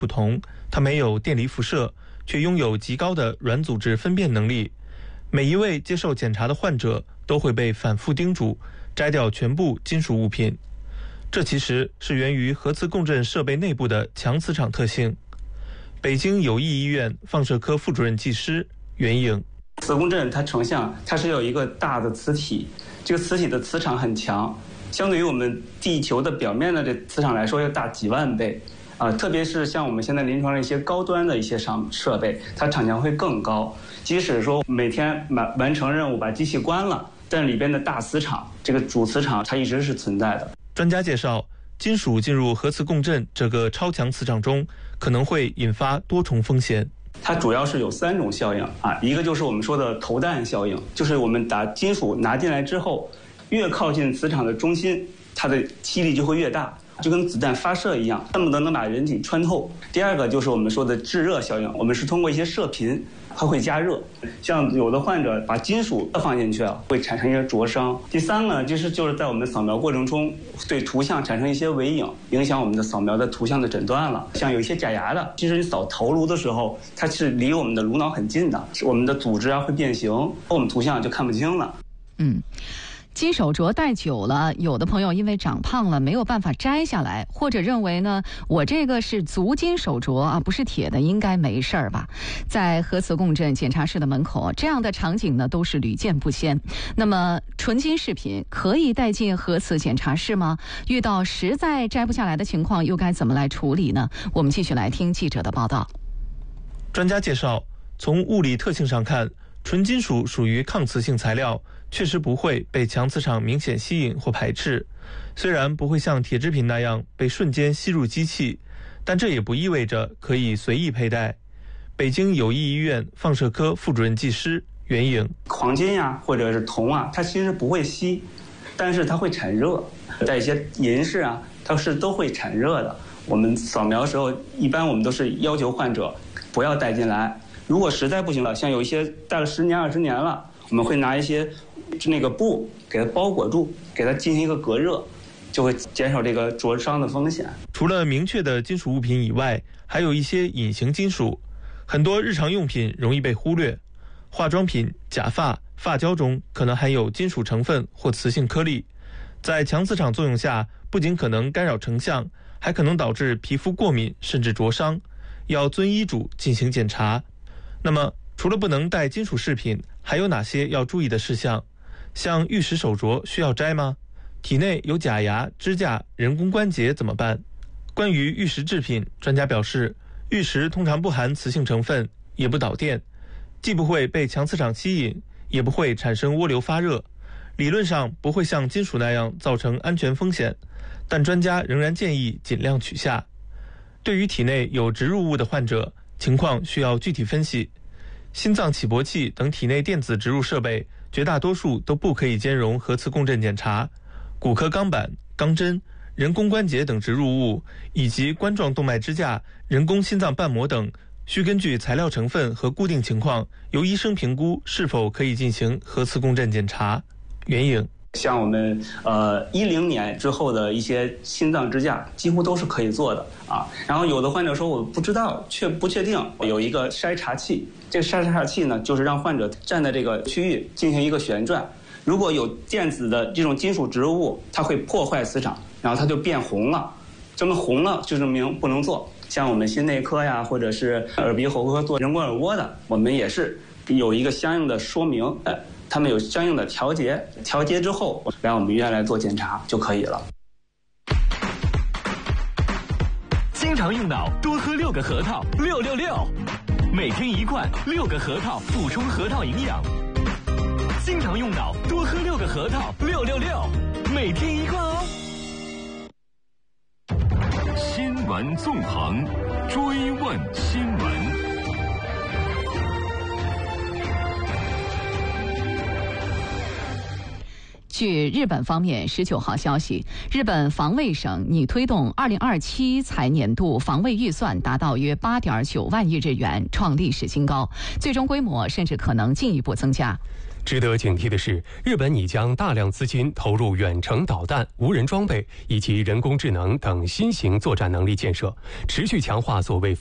不同，它没有电离辐射，却拥有极高的软组织分辨能力。每一位接受检查的患者都会被反复叮嘱摘掉全部金属物品。这其实是源于核磁共振设备内部的强磁场特性。北京友谊医院放射科副主任技师袁颖： 磁共振它成像，它是有一个大的磁体，这个磁体的磁场很强，相对于我们地球的表面的这磁场来说要大几万倍特别是像我们现在临床的一些高端的一些设备，它场强会更高。即使说每天完成任务把机器关了，但里边的大磁场，这个主磁场它一直是存在的。 专家介绍，金属进入核磁共振这个超强磁场中，可能会引发多重风险。 它主要是有3种效应一个就是我们说的投弹效应，就是我们把金属拿进来之后，越靠近磁场的中心，它的吸力就会越大，就跟子弹发射一样，恨不得能把人体穿透。第二个就是我们说的制热效应，我们是通过一些射频，它会加热，像有的患者把金属放进去会产生一些灼伤。第三个呢，就是在我们扫描过程中对图像产生一些微影，影响我们的扫描的图像的诊断了。像有一些假牙的，其实你扫头颅的时候，它是离我们的颅脑很近的，我们的组织会变形，我们图像就看不清了。 金手镯戴久了，有的朋友因为长胖了没有办法摘下来，或者认为呢，我这个是足金手镯不是铁的，应该没事儿吧。在核磁共振检查室的门口，这样的场景呢都是屡见不鲜。那么纯金饰品可以带进核磁检查室吗？遇到实在摘不下来的情况，又该怎么来处理呢？我们继续来听记者的报道。 专家介绍，从物理特性上看，纯金属属于抗磁性材料，确实不会被强磁场明显吸引或排斥。虽然不会像铁制品那样被瞬间吸入机器，但这也不意味着可以随意佩戴。北京友谊医院放射科副主任技师袁颖： 黄金或者是铜它其实不会吸，但是它会产热。带一些银饰它是都会产热的。我们扫描的时候，一般我们都是要求患者不要带进来。如果实在不行了，像有一些戴了10年20年了，我们会拿一些那个布给它包裹住，给它进行一个隔热，就会减少这个灼伤的风险。 除了明确的金属物品以外，还有一些隐形金属，很多日常用品容易被忽略。化妆品、假发、发胶中可能含有金属成分或磁性颗粒，在强磁场作用下，不仅可能干扰成像，还可能导致皮肤过敏甚至灼伤，要遵医嘱进行检查。那么除了不能戴金属饰品，还有哪些要注意的事项？像玉石手镯需要摘吗？体内有假牙、支架、人工关节怎么办？关于玉石制品，专家表示，玉石通常不含磁性成分，也不导电，既不会被强磁场吸引，也不会产生涡流发热，理论上不会像金属那样造成安全风险，但专家仍然建议尽量取下。对于体内有植入物的患者，情况需要具体分析。心脏起搏器等体内电子植入设备，绝大多数都不可以兼容核磁共振检查。骨科钢板、钢针、人工关节等植入物，以及冠状动脉支架、人工心脏瓣膜等，需根据材料成分和固定情况，由医生评估是否可以进行核磁共振检查。袁颖： 像我们10年之后的一些心脏支架几乎都是可以做的然后有的患者说我不知道，不确定，有一个筛查器，这个筛查器呢，就是让患者站在这个区域进行一个旋转，如果有电子的这种金属植入物，它会破坏磁场，然后它就变红了，这么红了就证明不能做。像我们心内科或者是耳鼻喉科做人工耳蜗的，我们也是有一个相应的说明，他们有相应的调节之后来我们医院来做检查就可以了。 经常用脑，多喝6个核桃，666，每天1罐，6个核桃补充核桃营养。经常用脑，多喝6个核桃，666，每天1罐哦。新闻纵横，追问新闻。 据日本方面19号消息，日本防卫省拟推动2027财年度防卫预算达到约8.9万亿日元，创历史新高，最终规模甚至可能进一步增加。 值得警惕的是，日本已将大量资金投入远程导弹、无人装备以及人工智能等新型作战能力建设，持续强化所谓